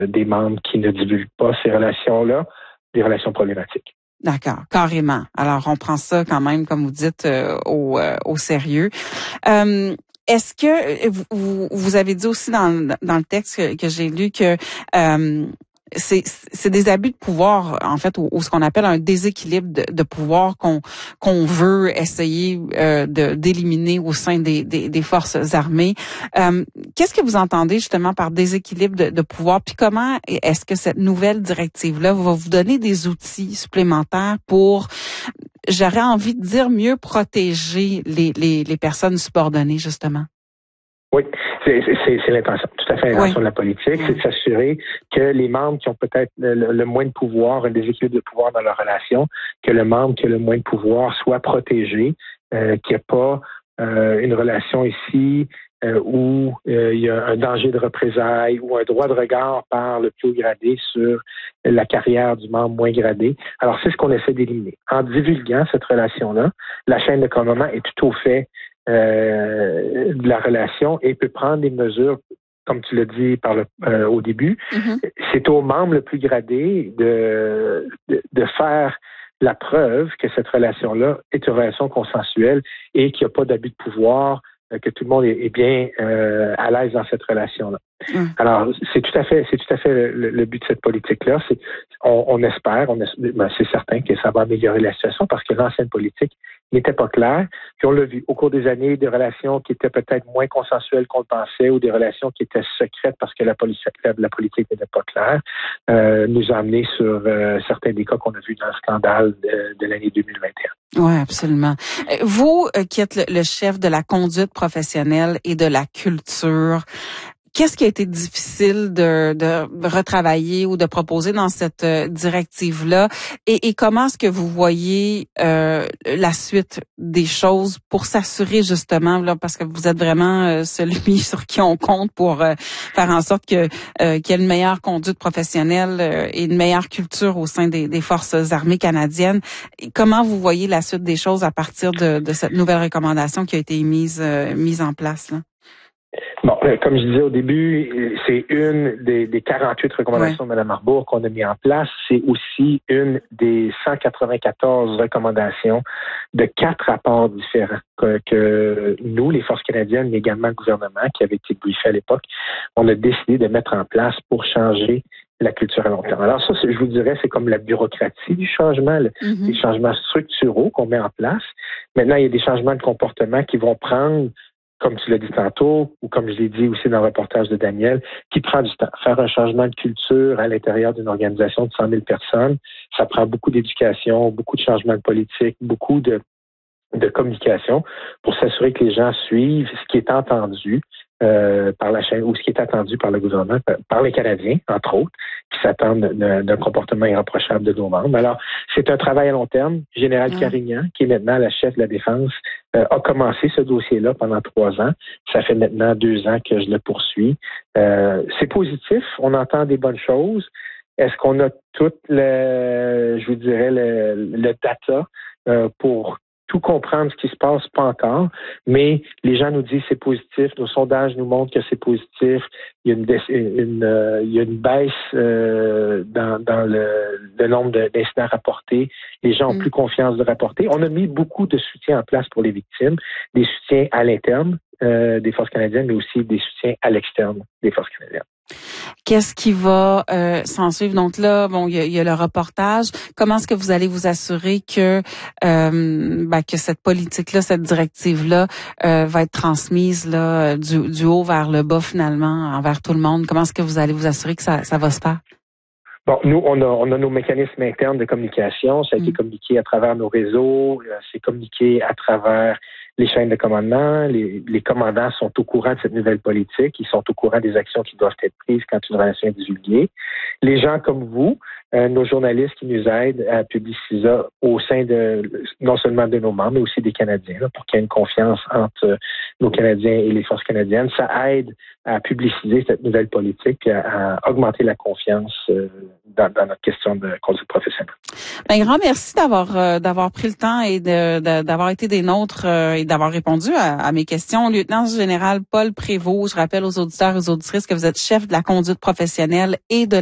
des membres qui ne divulguent pas ces relations-là, des relations problématiques. D'accord, carrément. Alors, on prend ça quand même, comme vous dites, au sérieux. Est-ce que vous avez dit aussi dans le texte que j'ai lu que c'est des abus de pouvoir, en fait, ou ce qu'on appelle un déséquilibre de pouvoir qu'on veut essayer d'éliminer au sein des forces armées. Qu'est-ce que vous entendez justement par déséquilibre de pouvoir? Puis comment est-ce que cette nouvelle directive-là va vous donner des outils supplémentaires pour, j'aurais envie de dire, mieux protéger les personnes subordonnées, justement? Oui, c'est l'intention, tout à fait l'intention de la politique, c'est de s'assurer que les membres qui ont peut-être le moins de pouvoir, un déséquilibre de pouvoir dans leur relation, que le membre qui a le moins de pouvoir soit protégé, qu'il n'y ait pas une relation ici où il y a un danger de représailles ou un droit de regard par le plus haut gradé sur la carrière du membre moins gradé. Alors, c'est ce qu'on essaie d'éliminer. En divulguant cette relation-là, la chaîne de commandement est tout au fait de la relation et peut prendre des mesures, comme tu l'as dit au début. Mm-hmm. C'est au membre le plus gradé de faire la preuve que cette relation-là est une relation consensuelle et qu'il n'y a pas d'abus de pouvoir, que tout le monde est bien à l'aise dans cette relation-là. Alors, c'est tout à fait le but de cette politique-là. On espère, c'est certain que ça va améliorer la situation parce que l'ancienne politique n'était pas claire. Puis on l'a vu au cours des années, des relations qui étaient peut-être moins consensuelles qu'on le pensait ou des relations qui étaient secrètes parce que la politique n'était pas claire, nous a amené sur certains des cas qu'on a vus dans le scandale de l'année 2021. Oui, absolument. Vous, qui êtes le chef de la conduite professionnelle et de la culture, qu'est-ce qui a été difficile de retravailler ou de proposer dans cette directive-là et comment est-ce que vous voyez la suite des choses pour s'assurer justement, là, parce que vous êtes vraiment celui sur qui on compte pour faire en sorte qu'il y ait une meilleure conduite professionnelle et une meilleure culture au sein des forces armées canadiennes. Et comment vous voyez la suite des choses à partir de cette nouvelle recommandation qui a été mise en place, là? Bon, comme je disais au début, c'est une des 48 recommandations de Mme Arbour qu'on a mis en place. C'est aussi une des 194 recommandations de 4 rapports différents que nous, les Forces canadiennes, mais également le gouvernement, qui avait été briefé à l'époque, on a décidé de mettre en place pour changer la culture à long terme. Alors ça, je vous dirais, c'est comme la bureaucratie du changement, les changements structuraux qu'on met en place. Maintenant, il y a des changements de comportement qui vont prendre, comme tu l'as dit tantôt, ou comme je l'ai dit aussi dans le reportage de Daniel, qui prend du temps. Faire un changement de culture à l'intérieur d'une organisation de 100 000 personnes, ça prend beaucoup d'éducation, beaucoup de changements de politique, beaucoup de communication pour s'assurer que les gens suivent ce qui est entendu par la chaîne ou ce qui est attendu par le gouvernement, par les Canadiens, entre autres, qui s'attendent d'un comportement irréprochable de nos membres. Alors, c'est un travail à long terme. Général Carignan, qui est maintenant la chef de la Défense, a commencé ce dossier-là pendant 3 ans. Ça fait maintenant 2 ans que je le poursuis. C'est positif. On entend des bonnes choses. Est-ce qu'on a tout le data pour tout comprendre ce qui se passe, pas encore, mais les gens nous disent que c'est positif, nos sondages nous montrent que c'est positif, il y a une baisse dans le nombre d'incidents rapportés, les gens ont plus confiance de rapporter. On a mis beaucoup de soutien en place pour les victimes, des soutiens à l'interne des Forces canadiennes, mais aussi des soutiens à l'externe des Forces canadiennes. Qu'est-ce qui va s'en suivre? Donc là, bon, il y a le reportage. Comment est-ce que vous allez vous assurer que cette politique-là, cette directive-là, va être transmise là du haut vers le bas finalement, envers tout le monde? Comment est-ce que vous allez vous assurer que ça va se faire? Bon, nous, on a nos mécanismes internes de communication. Ça a été communiqué à travers nos réseaux, c'est communiqué à travers les chaînes de commandement. Les commandants sont au courant de cette nouvelle politique. Ils sont au courant des actions qui doivent être prises quand une relation est divulguée. Les gens comme vous, nos journalistes qui nous aident à publiciser ça au sein de non seulement de nos membres, mais aussi des Canadiens, là, pour qu'il y ait une confiance entre nos Canadiens et les forces canadiennes. Ça aide à publiciser cette nouvelle politique, à augmenter la confiance dans notre question de conduite professionnelle. Ben, grand merci d'avoir pris le temps et d'avoir été des nôtres et d'avoir répondu à mes questions. Lieutenant général Paul Prévost, je rappelle aux auditeurs et aux auditrices que vous êtes chef de la conduite professionnelle et de